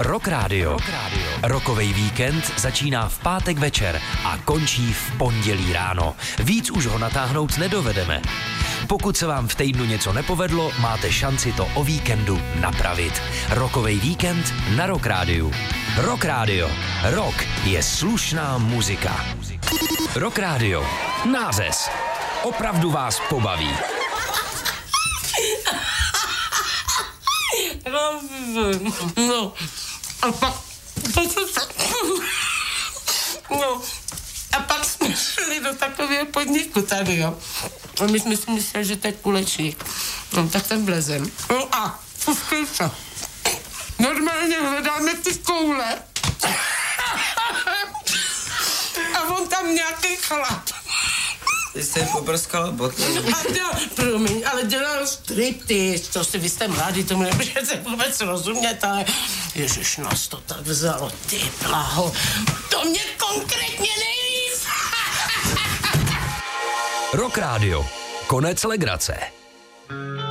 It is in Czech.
Rock Radio. Rockovej víkend začíná v pátek večer a končí v pondělí ráno. Víc už ho natáhnout nedovedeme. Pokud se vám v týdnu něco nepovedlo, máte šanci to o víkendu napravit. Rockovej víkend na Rock Radio. Rock Radio. Rock je slušná muzika. Rock Radio. Nářez. Opravdu vás pobaví. No, a pak... No, a pak jsme šli do takového podniku tady, jo. A my jsme si mysleli, že to je kulečník. No, tak tam vlezem. No a, puskejte. Normálně hledáme ty koule. A on tam nějaký chlap. Ty jste poprskala boty. Promiň, ale dělal striptease, to si vy jste mladí, tomu nemůžete vůbec rozumět, ale ježiš, nás to tak vzalo, ty blaho, to mě konkrétně nejvíc. Rock Radio. Konec legrace.